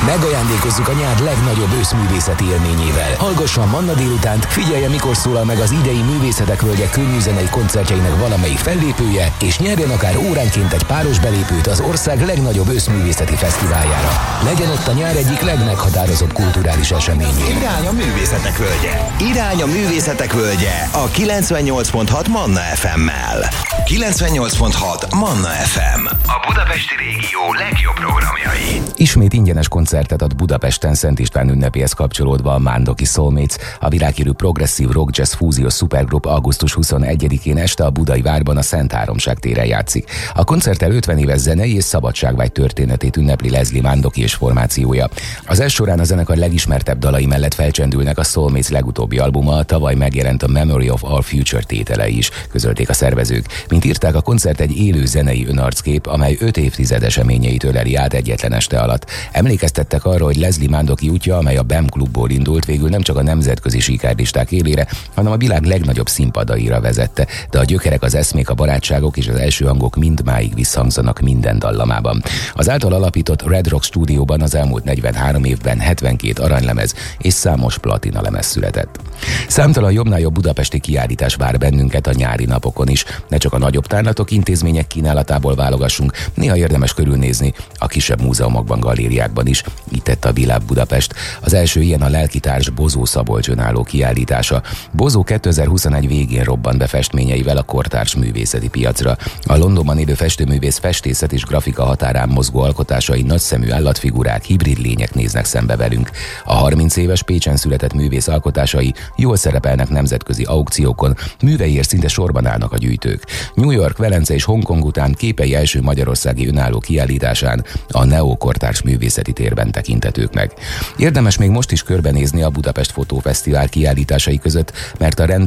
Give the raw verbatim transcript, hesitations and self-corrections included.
Megajándékozzuk a nyár legnagyobb őszművészeti élményével. Hallgassa a Manna délutánt, figyelje, mikor szólal meg az idei Művészetek Völgye könnyűzenei koncertjeinek valamelyik fellépője, és nyerjen akár óránként egy páros belépőt az ország legnagyobb őszművészeti fesztiváljára. Legyen ott a nyár egyik legmeghatározott kulturális eseményén. Irány a Művészetek Völgye. Irány a Művészetek Völgye a kilencvennyolc pont hat Manna ef emmel. kilencvennyolc pont hat Manna ef em. A budapesti régió legjobb programjai. Ismét ingyenes koncertet ad Budapesten Szent István ünnepéhez kapcsolódva a Mándoki Soulmates, a világhírű progresszív rock jazz fúziós szupergrup augusztus huszonegyedikén este a Budai Várban a Szent Háromság téren játszik. A koncerttel ötven éves zenei és szabadságvágy történetét ünnepli Leslie Mándoki és formációja. Az est során a zenekar legismertebb dalai mellett felcsendülnek a Soulmates legutóbbi albuma, tavaly megjelent a Memory of Our Future tételei is, közölték a szervezők. Mint írták, a koncert egy élő zenei önarckép, amely öt évtized eseményeit öleli át egyetlen este alatt. Emlékeztettek arra, hogy Leslie Mándoki útja, amely a bé e em klubból indult, végül nem csak a nemzetközi sikerlisták élére, hanem a világ legnagyobb színpadaira vezette, de a gyökerek, az eszmék, a barátságok és az első hangok mindmáig visszhangzanak minden dallamában. Az által alapított Red Rock stúdióban az elmúlt negyvenhárom évben hetvenkét aranylemez és számos platina lemez született. Számtalan jobbnál jobb budapesti kiállítás vár bennünket a nyári napokon is. Ne csak a nagyobb tárlatok, intézmények kínálatából válogassunk, néha érdemes körülnézni a kisebb múzeumokban, galériákban is. Így tette a Világ Budapest. Az első ilyen a lelkitárs Bozó Szabolcs önálló kiállítása. Bozó kétezer-huszonegy végén robbant be festményeivel a kortárs művészeti piacra. A Londonban élő festőművész festészet és grafika határán mozgó alkotásai nagyszemű állatfigurák, hibrid lények néznek szembe velünk. A harminc éves Pécsen született művész alkotásai jól szerepelnek nemzetközi aukciókon, műveiért szinte sorban állnak a gyűjtők. New York, Velence és Hongkong után képei első magyarországi önálló kiállításán a neokortárs művészeti térben tekintetők meg. Érdemes még most is körbenézni a Budapest Fotófesztivál kiállításai között, mert a rend